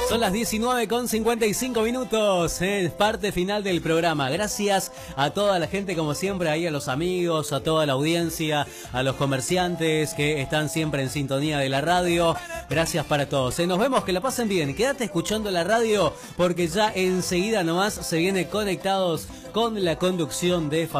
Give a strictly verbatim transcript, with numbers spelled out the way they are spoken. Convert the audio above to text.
Son las diecinueve con cincuenta y cinco minutos, eh, parte final del programa. Gracias a toda la gente, como siempre, ahí a los amigos, a toda la audiencia, a los comerciantes que están siempre en sintonía de la radio. Gracias para todos. Eh, nos vemos, que la pasen bien. Quédate escuchando la radio porque ya enseguida nomás se viene Conectados con la conducción de